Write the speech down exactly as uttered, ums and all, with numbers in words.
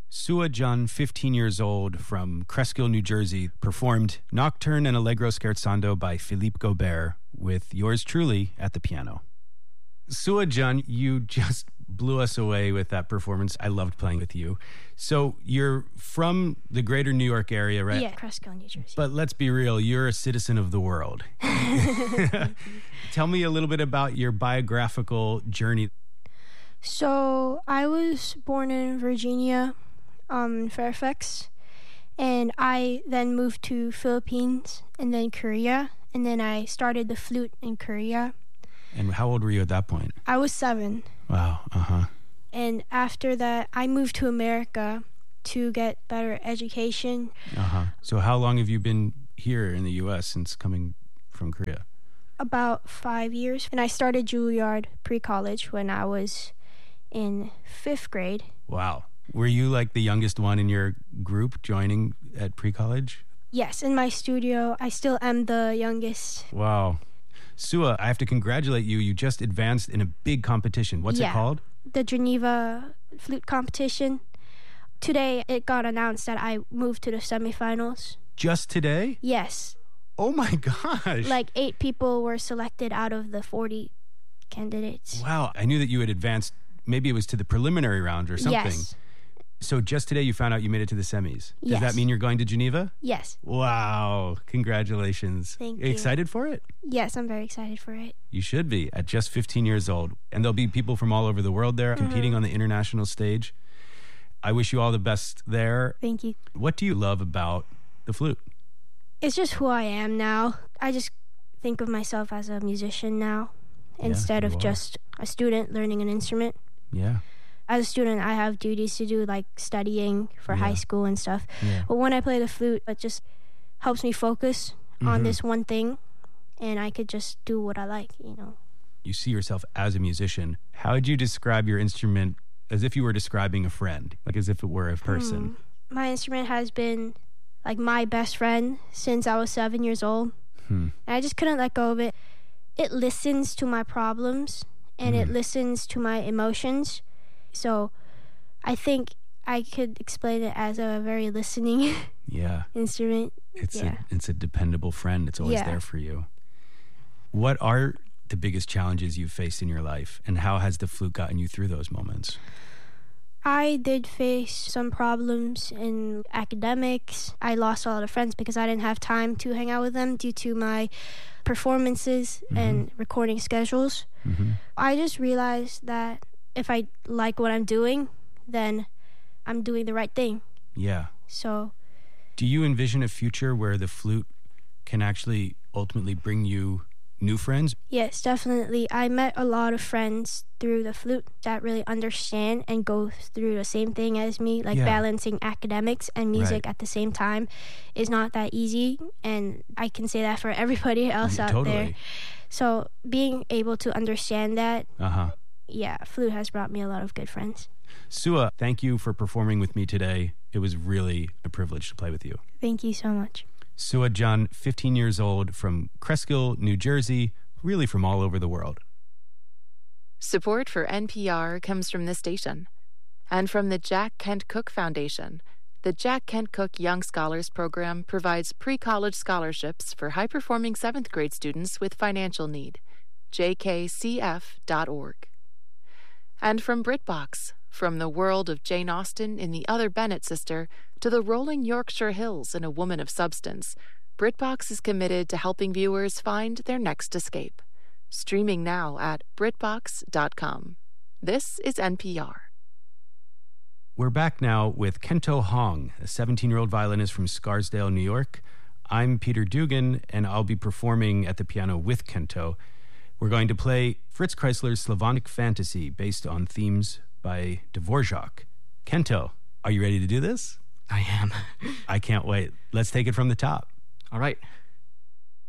Sua Jun, fifteen years old, from Cresskill, New Jersey, performed Nocturne and Allegro Scherzando by Philippe Gobert with yours truly at the piano. Sua Jun, you just blew us away with that performance. I loved playing with you. So you're from the greater New York area, right? Yeah, Cresskill, New Jersey. But let's be real, you're a citizen of the world. Tell me a little bit about your biographical journey. So I was born in Virginia, um, Fairfax, and I then moved to Philippines and then Korea, and then I started the flute in Korea. And how old were you at that point? I was seven. Wow, uh-huh. And after that, I moved to America to get better education. Uh-huh. So how long have you been here in the U S since coming from Korea? About five years. And I started Juilliard pre-college when I was in fifth grade. Wow. Were you like the youngest one in your group joining at pre-college? Yes, in my studio, I still am the youngest. Wow. Sua, I have to congratulate you. You just advanced in a big competition. What's yeah, it called? The Geneva Flute Competition. Today, it got announced that I moved to the semifinals. Just today? Yes. Oh my gosh. Like eight people were selected out of the forty candidates. Wow. I knew that you had advanced. Maybe it was to the preliminary round or something. Yes. So just today you found out you made it to the semis. Does Yes. that mean you're going to Geneva? Yes. Wow. Congratulations. Thank you. you. Excited for it? Yes, I'm very excited for it. You should be at just fifteen years old. And there'll be people from all over the world there Mm-hmm. competing on the international stage. I wish you all the best there. Thank you. What do you love about the flute? It's just who I am now. I just think of myself as a musician now instead you of are. just a student learning an instrument. Yeah. As a student, I have duties to do, like studying for Yeah. high school and stuff. Yeah. But when I play the flute, it just helps me focus on this one thing, and I could just do what I like, you know. You see yourself as a musician. How would you describe your instrument as if you were describing a friend, like as if it were a person? My instrument has been like my best friend since I was seven years old. Hmm. And I just couldn't let go of it. It listens to my problems and it listens to my emotions. So I think I could explain it as a very listening Yeah. instrument. It's yeah. a it's a dependable friend. It's always Yeah. there for you. What are the biggest challenges you've faced in your life, and how has the flute gotten you through those moments? I did face some problems in academics. I lost a lot of friends because I didn't have time to hang out with them due to my performances and recording schedules. Mm-hmm. I just realized that if I like what I'm doing, then I'm doing the right thing. Yeah. So, Do you envision a future where the flute can actually ultimately bring you new friends? yes, definitely. I met a lot of friends through the flute that really understand and go through the same thing as me, like Yeah. balancing academics and music Right. at the same time is not that easy, and I can say that for everybody else Yeah, out totally. there. So, being able to understand that, Uh-huh. yeah, flute has brought me a lot of good friends. Sua, thank you for performing with me today. It was really a privilege to play with you. Thank you so much. Sua Jun, fifteen years old, from Cresskill, New Jersey, really from all over the world. Support for N P R comes from this station and from the Jack Kent Cook Foundation. The Jack Kent Cook Young Scholars Program provides pre-college scholarships for high-performing seventh grade students with financial need. j k c f dot org. And from BritBox, from the world of Jane Austen in The Other Bennet Sister to the rolling Yorkshire Hills in A Woman of Substance, BritBox is committed to helping viewers find their next escape. Streaming now at britbox dot com. This is N P R. We're back now with Kento Hong, a seventeen-year-old violinist from Scarsdale, New York. I'm Peter Dugan, and I'll be performing at the piano with Kento. We're going to play Fritz Kreisler's Slavonic Fantasy, based on themes by Dvorak. Kento, are you ready to do this? I am. I can't wait. Let's take it from the top. All right.